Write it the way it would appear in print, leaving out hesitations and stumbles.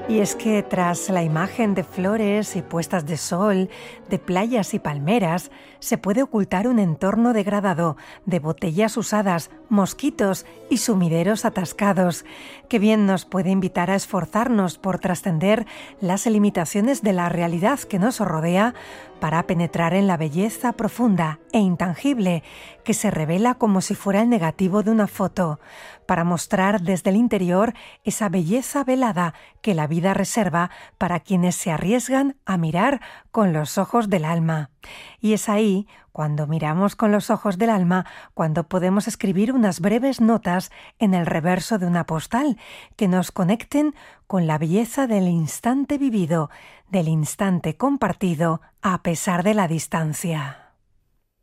Y es que tras la imagen de flores y puestas de sol, de playas y palmeras, se puede ocultar un entorno degradado de botellas usadas, mosquitos y sumideros atascados, que bien nos puede invitar a esforzarnos por trascender las limitaciones de la realidad que nos rodea para penetrar en la belleza profunda e intangible que se revela como si fuera el negativo de una foto, para mostrar desde el interior esa belleza velada que la vida reserva para quienes se arriesgan a mirar con los ojos del alma. Y es ahí, cuando miramos con los ojos del alma, cuando podemos escribir unas breves notas en el reverso de una postal que nos conecten con la belleza del instante vivido, del instante compartido a pesar de la distancia.